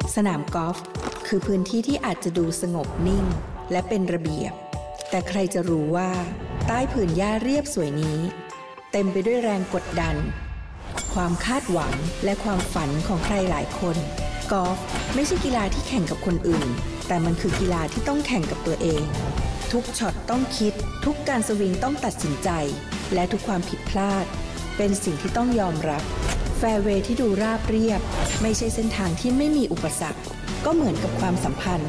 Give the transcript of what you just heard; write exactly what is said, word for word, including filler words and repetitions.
สนามกอล์ฟคือพื้นที่ที่อาจจะดูสงบนิ่งและเป็นระเบียบแต่ใครจะรู้ว่าใต้ผืนหญ้าเรียบสวยนี้เต็มไปด้วยแรงกดดันความคาดหวังและความฝันของใครหลายคนกอล์ฟไม่ใช่กีฬาที่แข่งกับคนอื่นแต่มันคือกีฬาที่ต้องแข่งกับตัวเองทุกช็อตต้องคิดทุกการสวิงต้องตัดสินใจและทุกความผิดพลาดเป็นสิ่งที่ต้องยอมรับแฟร์เวย์ที่ดูราบเรียบไม่ใช่เส้นทางที่ไม่มีอุปสรรคก็เหมือนกับความสัมพันธ์